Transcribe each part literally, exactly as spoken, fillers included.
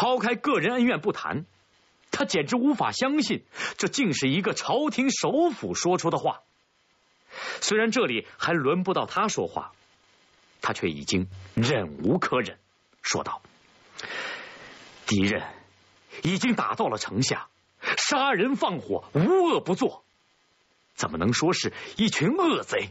抛开个人恩怨不谈，他简直无法相信，这竟是一个朝廷首辅说出的话。虽然这里还轮不到他说话，他却已经忍无可忍，说道：“敌人已经打到了城下，杀人放火，无恶不作，怎么能说是一群恶贼？”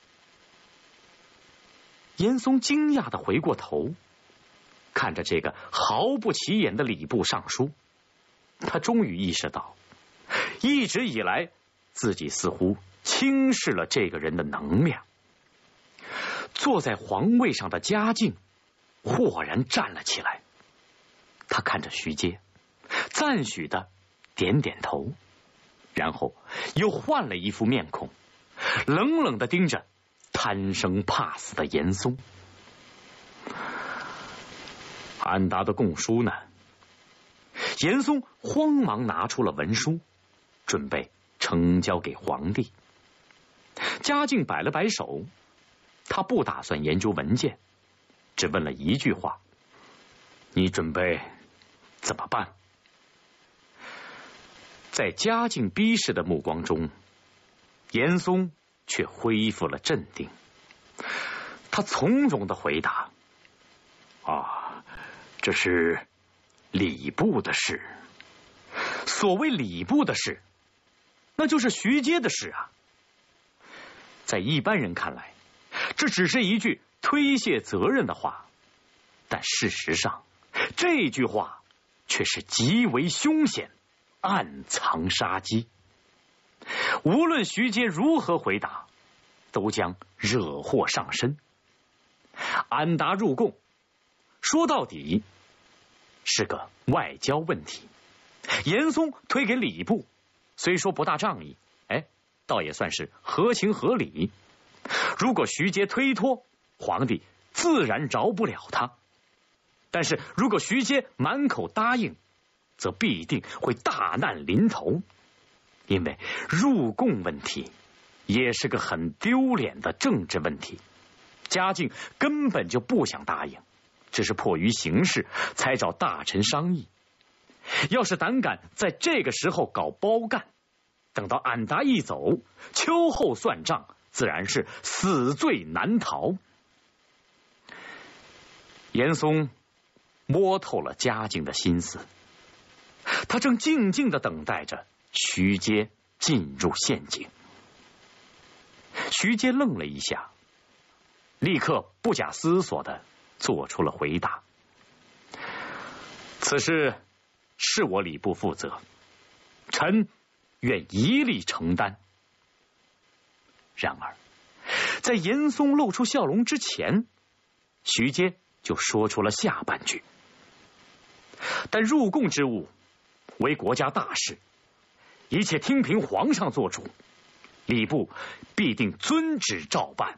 严嵩惊讶地回过头，看着这个毫不起眼的礼部尚书，他终于意识到，一直以来自己似乎轻视了这个人的能量。坐在皇位上的嘉靖豁然站了起来，他看着徐阶，赞许的点点头，然后又换了一副面孔，冷冷的盯着贪生怕死的严嵩。安达的供书呢？严嵩慌忙拿出了文书，准备呈交给皇帝。嘉靖摆了摆手，他不打算研究文件，只问了一句话：“你准备怎么办？”在嘉靖逼视的目光中，严嵩却恢复了镇定。他从容地回答：“啊，这是礼部的事。所谓礼部的事，那就是徐阶的事啊。在一般人看来，这只是一句推卸责任的话，但事实上，这句话却是极为凶险，暗藏杀机。无论徐阶如何回答，都将惹祸上身。安达入贡，说到底是个外交问题。严嵩推给礼部，虽说不大仗义，哎，倒也算是合情合理。如果徐阶推脱，皇帝自然饶不了他。但是如果徐阶满口答应，则必定会大难临头。因为入贡问题也是个很丢脸的政治问题，嘉靖根本就不想答应，只是迫于形势才找大臣商议。要是胆敢在这个时候搞包干，等到安达一走，秋后算账，自然是死罪难逃。严嵩摸透了嘉靖的心思，他正静静地等待着徐阶进入陷阱。徐阶愣了一下，立刻不假思索地做出了回答：“此事是我礼部负责，臣愿一力承担。”然而在严嵩露出笑容之前，徐阶就说出了下半句：“但入贡之物为国家大事，一切听凭皇上做主，礼部必定遵旨照办。”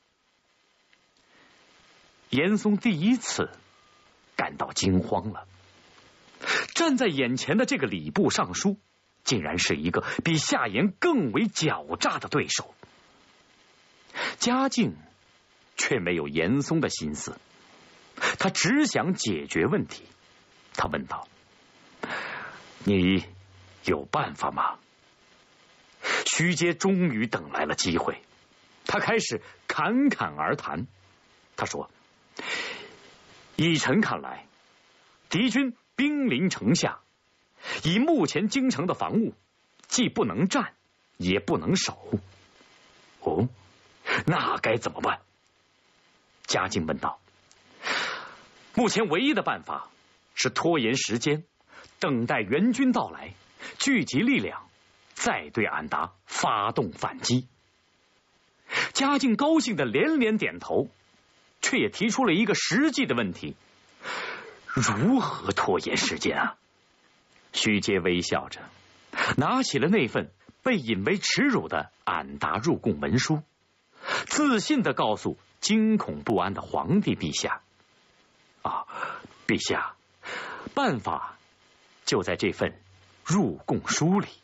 严嵩第一次感到惊慌了，站在眼前的这个礼部尚书，竟然是一个比夏言更为狡诈的对手。嘉靖却没有严嵩的心思，他只想解决问题。他问道：“你有办法吗？”徐阶终于等来了机会，他开始侃侃而谈。他说：“依臣看来，敌军兵临城下，以目前京城的防务，既不能战，也不能守。”“哦，那该怎么办？”嘉靖问道。“目前唯一的办法是拖延时间，等待援军到来，聚集力量，再对安达发动反击。”嘉靖高兴的连连点头，却也提出了一个实际的问题：如何拖延时间啊？徐阶微笑着拿起了那份被引为耻辱的安达入贡文书，自信地告诉惊恐不安的皇帝陛下：“啊，陛下，办法就在这份入贡书里。”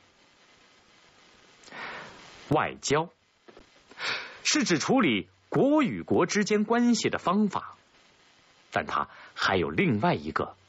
外交是指处理国与国之间关系的方法，但它还有另外一个